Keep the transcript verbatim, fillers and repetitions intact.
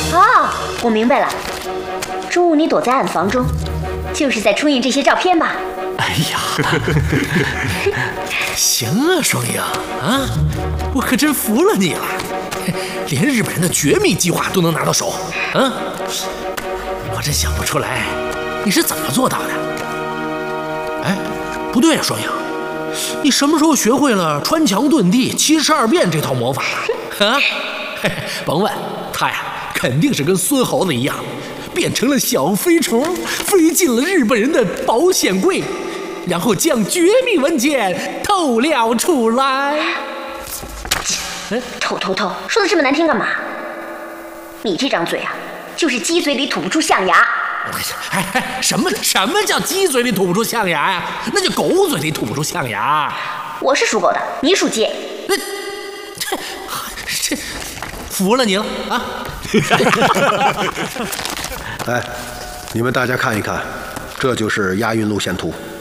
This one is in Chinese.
哦，我明白了，中午你躲在暗房中，就是在冲印这些照片吧？ 哎呀，行啊，双影啊，我可真服了你了，连日本人的绝密计划都能拿到手，啊！我真想不出来你是怎么做到的。哎，不对啊，双影，你什么时候学会了穿墙遁地、七十二变这套魔法的？啊，甭问，他呀，肯定是跟孙猴子一样，变成了小飞虫，飞进了日本人的保险柜。然后将绝密文件透了出来。 偷偷偷，说的这么难听干嘛？你这张嘴啊，就是鸡嘴里吐不出象牙。 哎哎，什么什么叫鸡嘴里吐不出象牙呀？那叫狗嘴里吐不出象牙。 我是属狗的，你属鸡。 那这这服了你了啊！ 哎，你们大家看一看，这就是押运路线图。